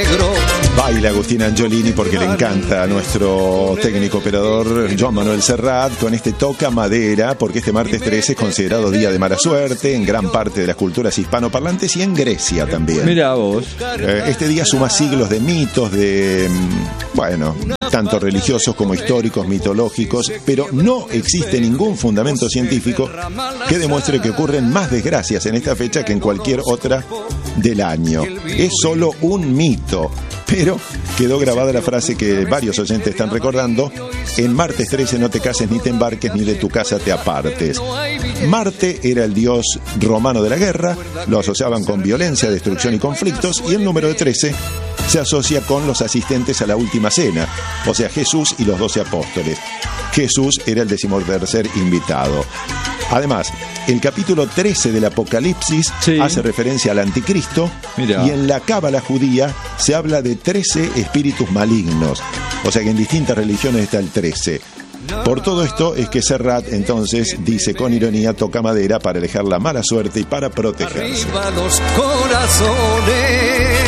Baila Agustín Angiolini porque le encanta a nuestro técnico operador Joan Manuel Serrat con este Toca Madera, porque este martes 13 es considerado día de mala suerte en gran parte de las culturas hispanoparlantes y en Grecia también. Mirá vos. Este día suma siglos de mitos, tanto religiosos como históricos, mitológicos, pero no existe ningún fundamento científico que demuestre que ocurren más desgracias en esta fecha que en cualquier otra del año. Es solo un mito. Pero quedó grabada la frase que varios oyentes están recordando: en martes 13 no te cases ni te embarques, ni de tu casa te apartes. Marte era el dios romano de la guerra, lo asociaban con violencia, destrucción y conflictos, y el número de 13 se asocia con los asistentes a la última cena, o sea, Jesús y los 12 apóstoles. Jesús era el 13º invitado. Además, el capítulo 13 del Apocalipsis hace referencia al anticristo. Mirá. Y en la cábala judía se habla de 13 espíritus malignos. O sea que en distintas religiones está el 13. Por todo esto es que Serrat entonces dice con ironía: toca madera para alejar la mala suerte y para protegerse. Arriba los corazones.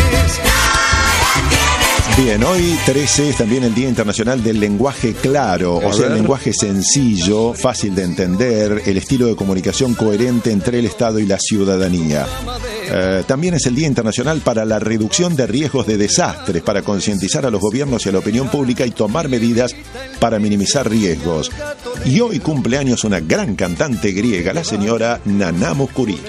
Bien, hoy 13 es también el Día Internacional del Lenguaje Claro, o sea, el lenguaje sencillo, fácil de entender, el estilo de comunicación coherente entre el Estado y la ciudadanía. También es el Día Internacional para la reducción de riesgos de desastres, para concientizar a los gobiernos y a la opinión pública y tomar medidas para minimizar riesgos. Y hoy cumpleaños una gran cantante griega, la señora Nana Mouskouri.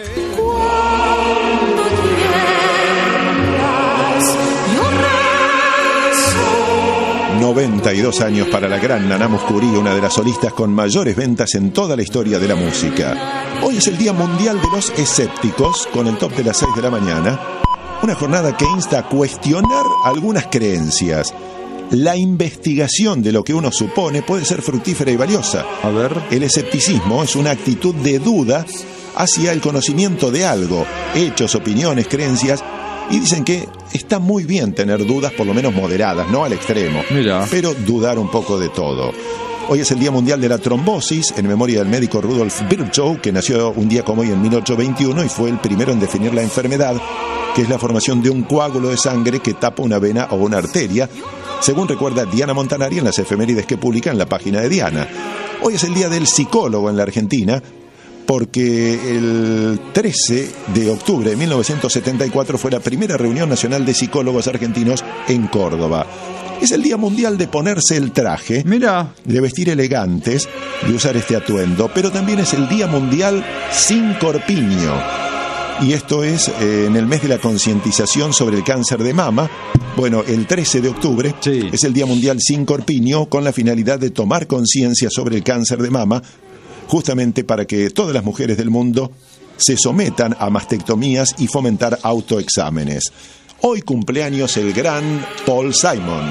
92 años para la gran Nana Mouskouri, una de las solistas con mayores ventas en toda la historia de la música. Hoy es el Día Mundial de los Escépticos, con el top de las 6 de la mañana. Una jornada que insta a cuestionar algunas creencias. La investigación de lo que uno supone puede ser fructífera y valiosa. A ver. El escepticismo es una actitud de duda hacia el conocimiento de algo, hechos, opiniones, creencias. Y dicen que está muy bien tener dudas, por lo menos moderadas, no al extremo. Mirá. Pero dudar un poco de todo. Hoy es el Día Mundial de la Trombosis, en memoria del médico Rudolf Virchow, que nació un día como hoy en 1821 y fue el primero en definir la enfermedad, que es la formación de un coágulo de sangre que tapa una vena o una arteria, según recuerda Diana Montanari en las efemérides que publica en la página de Diana. Hoy es el Día del Psicólogo en la Argentina, porque el 13 de octubre de 1974 fue la primera reunión nacional de psicólogos argentinos en Córdoba. Es el Día Mundial de ponerse el traje, de vestir elegantes, de usar este atuendo, pero también es el Día Mundial sin corpiño. Y esto es en el mes de la concientización sobre el cáncer de mama. Bueno, el 13 de octubre es el Día Mundial sin corpiño, con la finalidad de tomar conciencia sobre el cáncer de mama, justamente para que todas las mujeres del mundo se sometan a mastectomías y fomentar autoexámenes. Hoy cumpleaños el gran Paul Simon.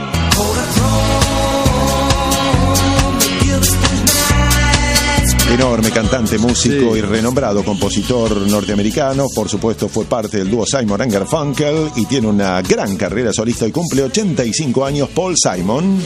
Enorme cantante, músico y renombrado compositor norteamericano. Por supuesto fue parte del dúo Simon & Garfunkel y tiene una gran carrera solista y cumple 85 años Paul Simon.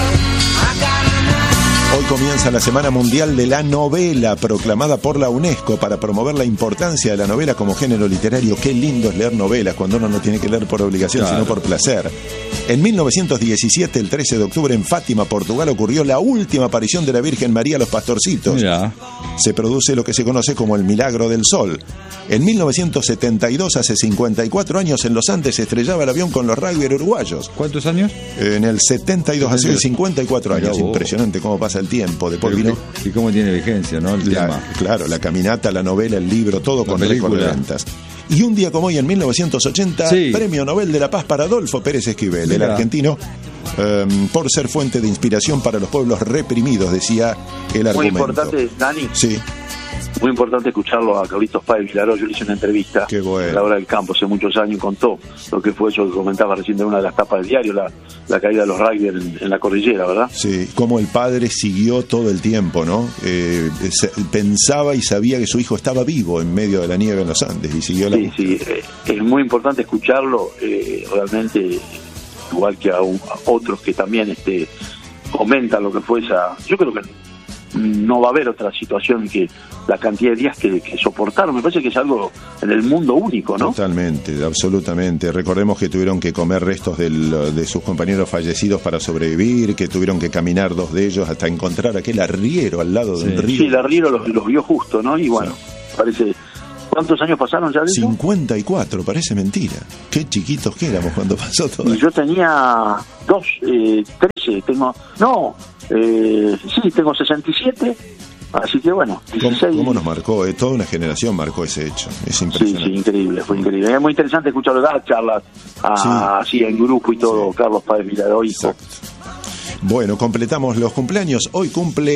Hoy comienza la Semana Mundial de la Novela, proclamada por la UNESCO para promover la importancia de la novela como género literario. Qué lindo es leer novelas cuando uno no tiene que leer por obligación, sino por placer. En 1917, el 13 de octubre, en Fátima, Portugal, ocurrió la última aparición de la Virgen María a los pastorcitos. Mirá. Se produce lo que se conoce como el Milagro del Sol. En 1972, hace 54 años, en los Andes se estrellaba el avión con los rugbyers uruguayos. ¿Cuántos años? En el 72, hace 54 años. Impresionante cómo pasa el tiempo. Después vino... ¿Y cómo tiene vigencia, no? El tema. Claro, la caminata, la novela, el libro, todo con récord de ventas. Y un día como hoy, en 1980, Premio Nobel de la Paz para Adolfo Pérez Esquivel, el argentino, por ser fuente de inspiración para los pueblos reprimidos, decía el argumento. Muy importante, Dani. Sí. Muy importante escucharlo a Carlitos Páez Vilaró. Yo le hice una entrevista a la hora del campo hace muchos años y contó lo que fue eso que comentaba recién de una de las tapas del diario, la caída de los rugbyers en la cordillera, ¿verdad? Sí, como el padre siguió todo el tiempo, ¿no? Pensaba y sabía que su hijo estaba vivo en medio de la nieve en los Andes y siguió la búsqueda. Es muy importante escucharlo, realmente, igual que a otros que también comentan lo que fue esa... Yo creo que no va a haber otra situación que la cantidad de días que soportaron. Me parece que es algo en el mundo único, ¿no? Totalmente, absolutamente. Recordemos que tuvieron que comer restos de sus compañeros fallecidos para sobrevivir, que tuvieron que caminar 2 de ellos hasta encontrar aquel arriero al lado del río. Sí, el arriero los vio justo, ¿no? Y bueno, parece... ¿Cuántos años pasaron ya de eso? 54, parece mentira. Qué chiquitos que éramos cuando pasó todo. Y yo tenía 13, tengo 67, así que bueno, 16. ¿Cómo nos marcó? Toda una generación marcó ese hecho, es impresionante. Sí, increíble, fue increíble. Es muy interesante escucharlo, dar charlas así en grupo y todo, Carlos Páez Vilaró, hijo. Exacto. Bueno, completamos los cumpleaños. Hoy cumple